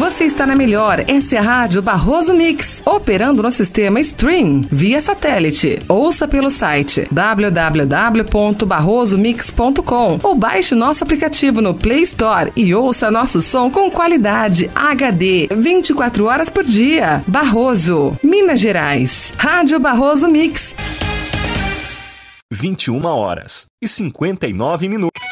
Você está na melhor, essa é a Rádio Barroso Mix, operando no sistema Stream, via satélite. Ouça pelo site www.barrosomix.com ou baixe nosso aplicativo no Play Store e ouça nosso som com qualidade HD, 24 horas por dia. Barroso, Minas Gerais. Rádio Barroso Mix. 21h59.